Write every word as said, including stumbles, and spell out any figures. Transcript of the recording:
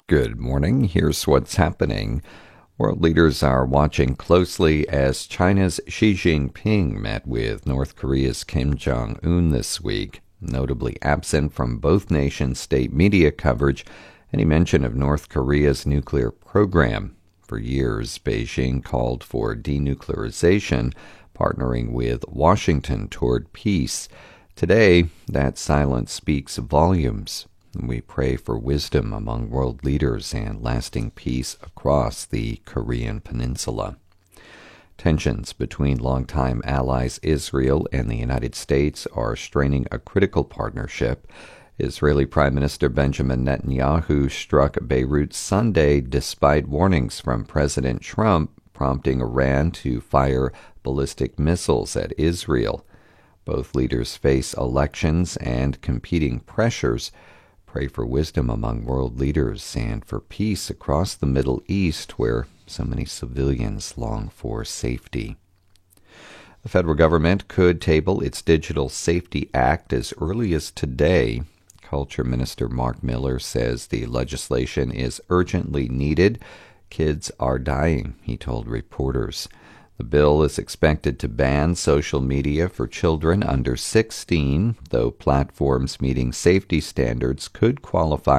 Good morning. Here's what's happening. World leaders are watching closely as China's Xi Jinping met with North Korea's Kim Jong-un this week. Notably absent from both nations' state media coverage, any mention of North Korea's nuclear program. For years, Beijing called for denuclearization, partnering with Washington toward peace. Today, that silence speaks volumes. We pray for wisdom among world leaders and lasting peace across the Korean peninsula. Tensions between longtime allies Israel and the United States are straining a critical partnership. Israeli Prime Minister Benjamin Netanyahu struck Beirut Sunday despite warnings from President Trump, prompting Iran to fire ballistic missiles at Israel. Both leaders face elections and competing pressures. Pray for wisdom among world leaders and for peace across the Middle East, where so many civilians long for safety. The federal government could table its Digital Safety Act as early as today. Culture Minister Mark Miller says the legislation is urgently needed. Kids are dying, he told reporters. The bill is expected to ban social media for children under sixteen, though platforms meeting safety standards could qualify